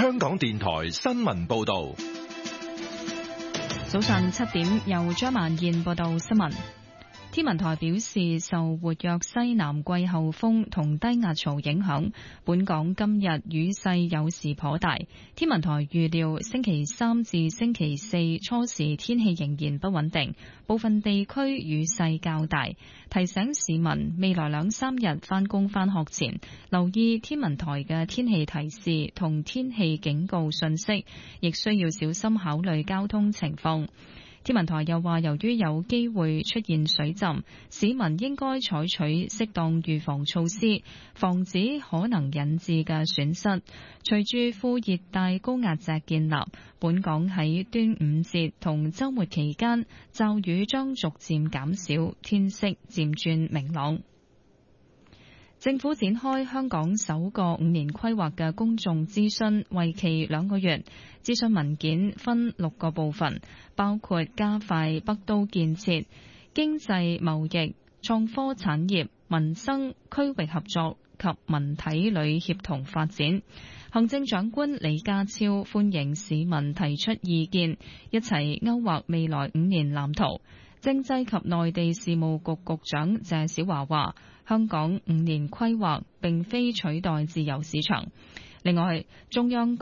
香港電台新聞報道。 早上7點，由張萬燕報道新聞。天文台表示，受活躍西南季候風同低壓槽影響，本港今日雨勢有時頗大。天文台預料星期3至星期4初時天氣仍然不穩定，部分地區雨勢較大。提醒市民未來2-3日返工返學前，留意天文台嘅天氣提示同天氣警告信息，亦需要小心考慮交通情況。天文台又話，由於有機會出現水浸，市民應該採取適當預防措施，防止可能引致嘅損失。隨住副熱帶高壓脊建立，本港喺端午節同週末期間，驟雨將逐漸減少，天色漸轉明朗。政府展開香港首個5年規劃嘅公眾諮詢，為期2個月。諮詢文件分6個部分，包括加快北都建設、經濟貿易、創科產業、民生、區域合作及文體旅協同發展。行政長官李家超歡迎市民提出意見，一齊勾畫未來5年藍圖。政制及內地事務局局長謝小華話，香港5年規劃並非取代自由市場。另外，中央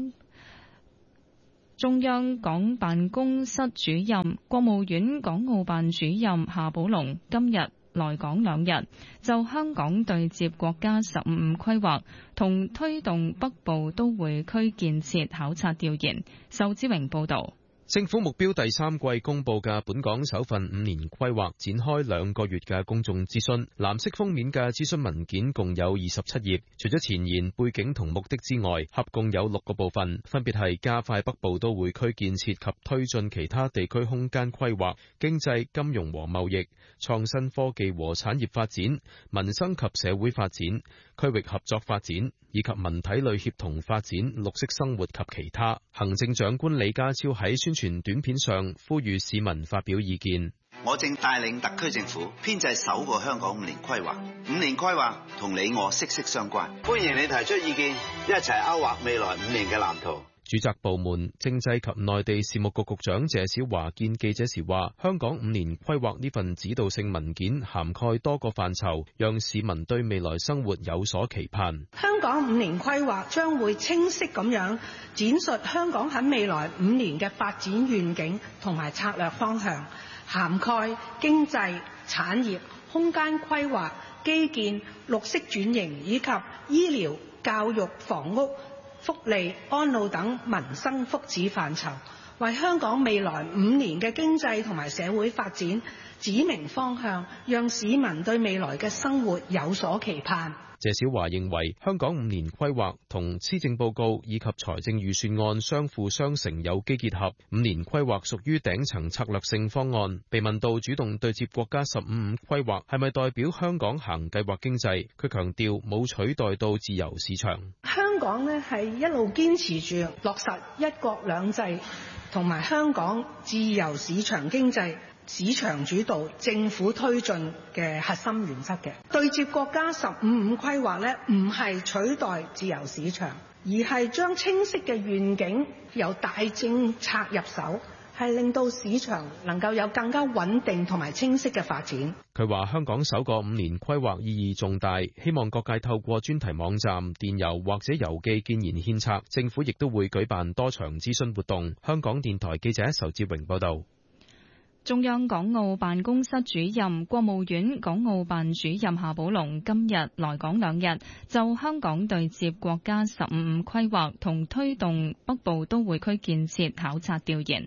港辦公室主任、國務院港澳辦主任夏寶龍今日來港2日，就香港對接國家15五規劃同推動北部都會區建設考察調研。仇志榮報導。 政府目標第3季公佈嘅本港首份5年規劃展開2個月嘅公眾諮詢。藍色封面嘅諮詢文件共有27頁，除咗前言、背景同目的之外，合共有6個部分，分別係加快北部都會區建設及推進其他地區空間規劃、經濟、金融和貿易、創新科技和產業發展、民生及社會發展、區域合作發展以及文體類協同發展、綠色生活及其他。行政長官李家超喺宣傳短片上呼籲市民發表意見。 我正帶領特區政府編製首個香港5年規劃，5年規劃同你我息息相關。歡迎你提出意見，一齊勾畫未來5年嘅藍圖。 主責部門政制及內地事務局局長謝小華見記者時話，香港5年規劃呢份指導性文件涵蓋多個範疇，讓市民對未來生活有所期盼。 香港5年規劃將會清晰咁樣展述香港喺未來5年嘅發展願景同埋策略方向，涵蓋經濟、產業、空間規劃、基建、綠色轉型以及醫療、教育、房屋、福利、安老等民生福祉範疇，為香港未來5年嘅經濟同埋社會發展指明方向，讓市民對未來嘅生活有所期盼。 謝小華認為，香港5年規劃同施政報告以及財政預算案相輔相成，有機結合。5年規劃屬於頂層策略性方案。被問到主動對接國家15五規劃係咪代表香港行計劃經濟，佢強調冇取代到自由市場。 香港呢係一路堅持住落實一國兩制同埋香港自由市場經濟，市場主導、政府推進嘅核心原則嘅。對接國家15五規劃呢，唔係取代自由市場，而係將清晰嘅願景由大政策入手，係令到市場能夠有更加穩定同埋清晰嘅發展。 佢話香港首個5年規劃意義重大，希望各界透過專題網站、電郵或者郵寄建言獻策。政府亦都會舉辦多場諮詢活動。香港電台記者仇志榮報道。 中央港澳辦公室主任、國務院港澳辦主任夏寶龍今日來港2日，就香港對接國家15五規劃同推動北部都會區建設考察調研。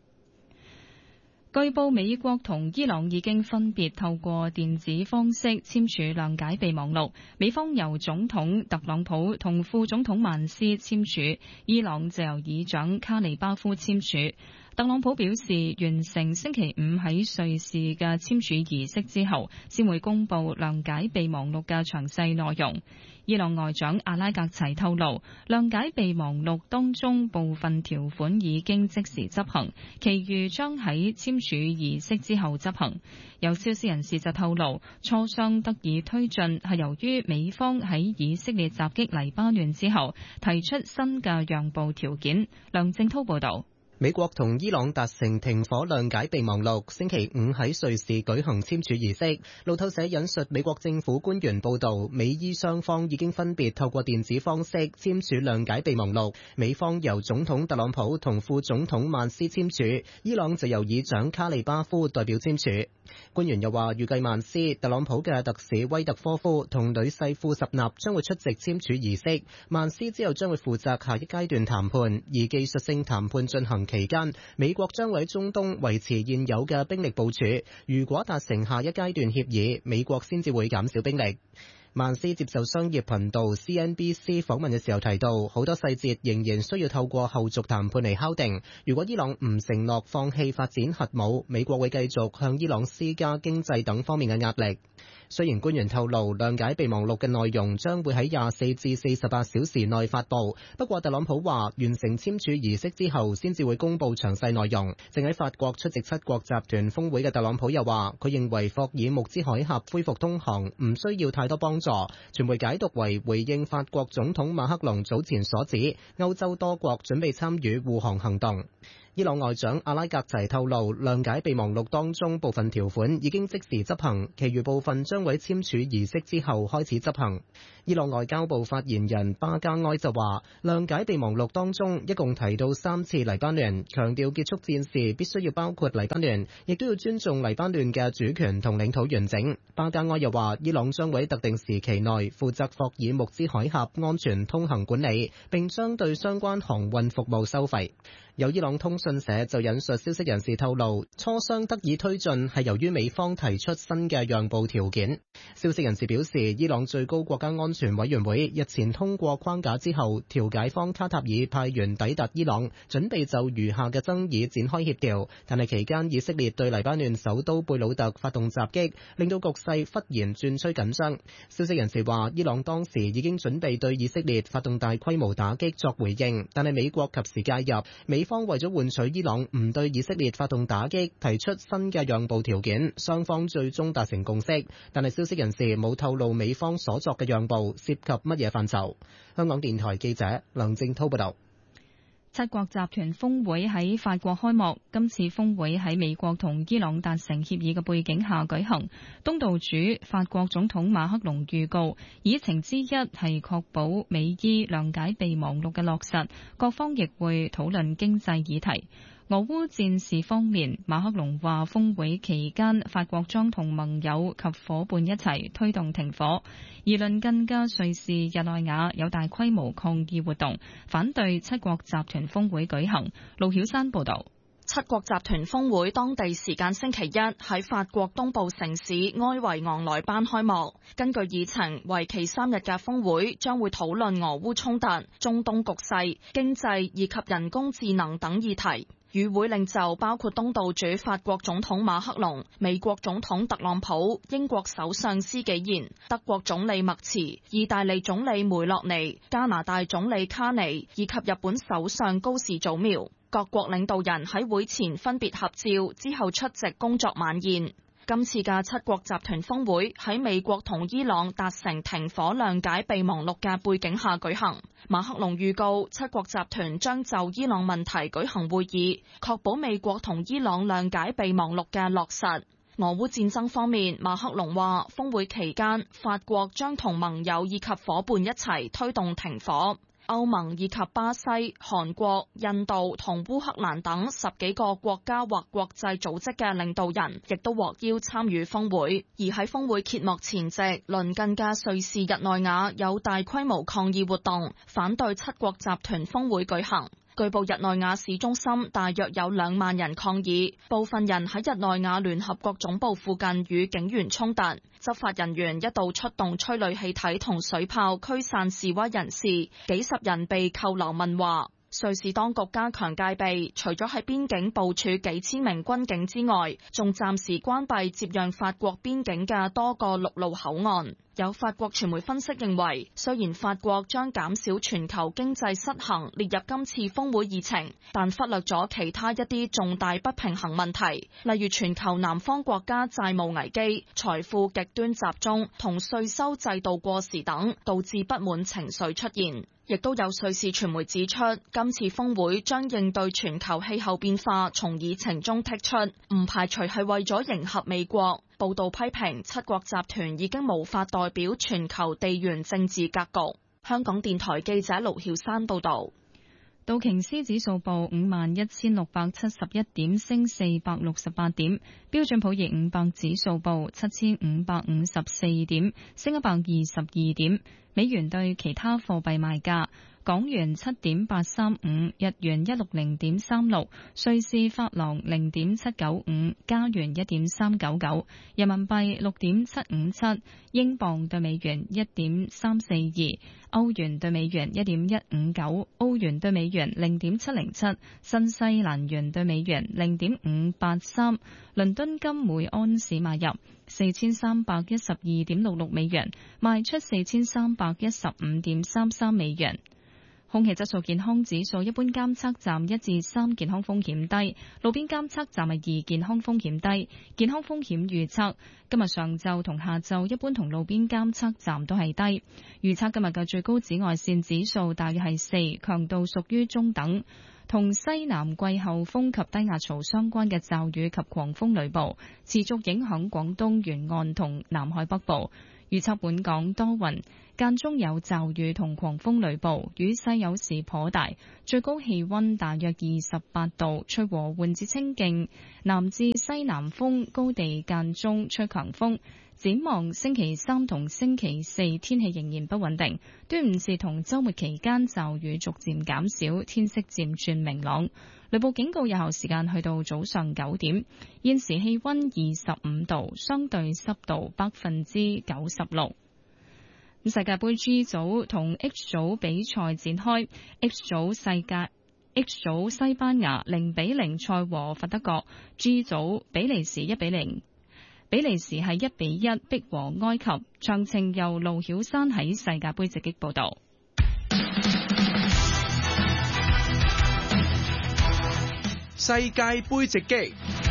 據報，美國同伊朗已經分別透過電子方式簽署諒解備忘錄，美方由總統特朗普同副總統曼斯簽署，伊朗就由議長卡尼巴夫簽署。 特朗普表示，完成星期五喺瑞士嘅簽署儀式之後，先會公布諒解備忘錄嘅詳細內容。伊朗外長阿拉格齊透露，諒解備忘錄當中部分條款已經即時執行，其餘將喺簽署儀式之後執行。有消息人士就透露，磋商得以推進係由於美方喺以色列襲擊黎巴嫩之後提出新嘅讓步條件。梁正滔報導。 美國同伊朗達成停火諒解備忘錄，星期五喺瑞士舉行簽署儀式。路透社引述美國政府官員報道，美伊雙方已經分別透過電子方式簽署諒解備忘錄，美方由總統特朗普同副總統曼斯簽署，伊朗就由議長卡利巴夫代表簽署。官員又話，預計曼斯、特朗普嘅特使威特科夫同女婿庫什納將會出席簽署儀式，曼斯之後將會負責下一階段談判，而技術性談判進行期間，美國將會喺中東維持現有嘅兵力部署，如果達成下一階段協議，美國先至會減少兵力。曼斯接受商業頻道 CNBC 訪問嘅時候提到，好多細節仍然需要透過後續談判嚟敲定。如果伊朗唔承諾放棄發展核武，美國會繼續向伊朗施加經濟等方面嘅壓力。雖然官員透露諒解備忘錄嘅內容將會喺24至48小時內發布，不過特朗普話完成簽署儀式之後先至會公布詳細內容。正喺法國出席七國集團峰會嘅特朗普又話，佢認為霍爾木茲海峽恢復通航唔需要太多幫助，傳媒解讀為回應法國總統馬克龍早前所指歐洲多國準備參與護航行動。伊朗外長阿拉格齊透露，諒解備忘錄當中部分條款已經即時執行，其餘部分將會簽署儀式之後開始執行。伊朗外交部發言人巴加埃就話，諒解備忘錄當中一共提到3次黎巴嫩，強調結束戰事必須要包括黎巴嫩，亦都要尊重黎巴嫩嘅主權同領土完整。巴加埃又話，伊朗將會喺特定時期內負責霍爾木茲海峽安全通行管理，並將對相關航運服務收費。有伊朗通訊社就引述消息人士透露，磋商得以推進係由於美方提出新嘅讓步條件。消息人士表示，伊朗最高國家安全委員會日前通過框架之後，調解方卡塔爾派員抵達伊朗，準備就餘下嘅爭議展開協調。但係期間以色列對黎巴嫩首都貝魯特發動襲擊，令到局勢忽然轉趨緊張。消息人士話，伊朗當時已經準備對以色列發動大規模打擊作回應，但係美國及時介入，美方為咗換取伊朗唔對以色列發動打擊，提出新嘅讓步條件，雙方最終達成共識。但係消息人士冇透露美方所作嘅讓步涉及乜嘢範疇。香港電台記者梁正滔報道。 七國集團峰會喺法國開幕，今次峰會喺美國同伊朗達成協議嘅背景下舉行。東道主法國總統馬克龍預告，議程之一係確保美伊諒解備忘錄嘅落實，各方亦會討論經濟議題。俄烏戰事方面，馬克龍話峰會期間法國將同盟友及夥伴一齊推動停火，而鄰近嘅瑞士日內瓦有大規模抗議活動，反對七國集團峰會舉行。盧曉山報道。 七國集團峰會當地時間星期一喺法國東部城市埃維昂萊班開幕。根據議程，為期3日嘅峰會將會討論俄烏衝突、中東局勢、經濟以及人工智能等議題。與會領袖包括東道主法國總統馬克龍、美國總統特朗普、英國首相施紀賢、德國總理默茨、意大利總理梅洛尼、加拿大總理卡尼以及日本首相高市早苗。各國領導人喺會前分別合照，之後出席工作晚宴。今次嘅七國集團峰會喺美國同伊朗達成停火諒解備忘錄嘅背景下舉行。馬克龍預告，七國集團將就伊朗問題舉行會議，確保美國同伊朗諒解備忘錄嘅落實。俄烏戰爭方面，馬克龍話峰會期間，法國將同盟友以及夥伴一齊推動停火。歐盟以及巴西、韓國、印度同烏克蘭等10幾個國家或國際組織嘅領導人，亦都獲邀參與峰會。而喺峰會揭幕前夕，鄰近嘅瑞士日內瓦有大規模抗議活動，反對七國集團峰會舉行。據報日內瓦市中心大約有2萬人抗議，部分人喺日內瓦聯合國總部附近與警員衝突，執法人員一度出動催淚氣體同水炮驅散示威人士，幾十人被扣留問話。 瑞士當局加強戒備，除咗喺邊境部署幾千名軍警之外，仲暫時關閉接壤法國邊境嘅多個陸路口岸。有法國傳媒分析認為，雖然法國將減少全球經濟失衡列入今次峰會議程，但忽略咗其他一啲重大不平衡問題，例如全球南方國家債務危機、財富極端集中同稅收制度過時等，導致不滿情緒出現。亦都有瑞士傳媒指出，今次峰會將應對全球氣候變化從議程中剔出，唔排除係為咗迎合美國。報道批評七國集團已經無法代表全球地緣政治格局。香港電台記者盧曉珊報道。 道瓊斯指數報51,671點，升468點；標準普爾500指數報7,554點，升122點。美元對其他貨幣賣價：港元7.835，日元160.36，瑞士法郎0.795，加元1.399，人民幣6.757，英鎊對美元1.342，歐元對美元1.159，澳元對美元0.707，新西蘭元對美元0.583。倫敦金每安士買入4312.66美元，賣出4315.33美元。空氣質素健康指數，一般監測站1至3健康風險低，路邊監測站係2健康風險低。健康風險預測今日上晝同下晝一般同路邊監測站都係低。預測今日嘅最高紫外線指數大約係4，強度屬於中等。同西南季候風及低壓槽相關嘅驟雨及狂風雷暴持續影響廣東沿岸同南海北部。預測本港多雲，間中有驟雨同狂風雷暴，雨勢有時頗大，最高氣溫大約28度，吹和緩至清勁南至西南風，高地間中吹強風。展望星期3同星期4天氣仍然不穩定，端午節同週末期間驟雨逐漸減少，天色漸轉明朗。雷暴警告有效時間去到早上9點。現時氣溫25度，相對濕度96%。世界盃 G 組同 H 組比賽展開 ，H 組西班牙0-0賽和佛得角 ，G 組比利時1-0。比利時係1-1逼和埃及，詳情由盧曉珊喺世界盃直擊報導。 世界盃直擊，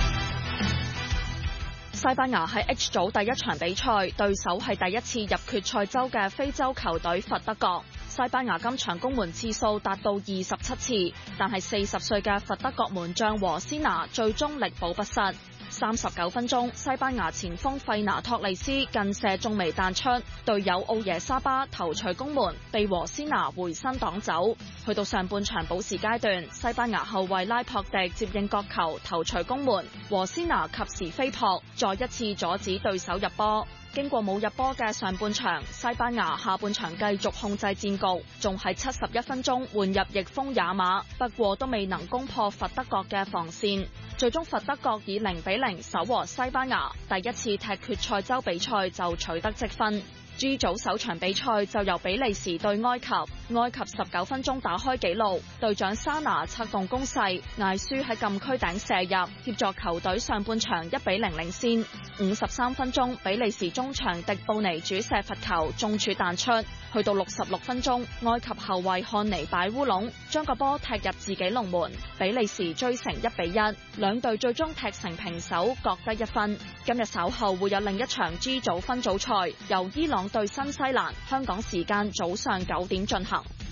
西班牙喺 H 組第一場比賽，對手係第一次入決賽周嘅非洲球隊佛得角。西班牙今場攻門次數達到27次，但係40歲嘅佛得角門將和斯拿最終力保不失。39分鐘，西班牙前鋒費拿托利斯近射中楣彈出，隊友奧耶沙巴頭槌攻門，被和斯拿回身擋走。去到上半場補時階段，西班牙後衛拉珀迪接應角球頭槌攻門，和斯拿及時飛撲，再一次阻止對手入波。經過冇入波嘅上半場，西班牙下半場繼續控制戰局，仲係71分鐘換入翼鋒也馬，不過都未能攻破佛得角嘅防線。最終佛得角以0-0守和西班牙，第一次踢決賽周比賽就取得積分。G 組首場比賽就由比利時對埃及19分鐘打開紀錄，隊長沙拿策動攻勢，艾舒喺禁區頂射入，協助球隊上半場1-0領先。53分鐘，比利時中場迪布尼主射罰球中柱彈出，去到66分鐘，埃及後衛漢尼擺烏龍，將個波踢入自己龍門，比利時追成1-1，兩隊最終踢成平手，各得1分。今日稍後會有另一場 G 組分組賽，由伊朗對新西蘭，香港時間早上9點進行。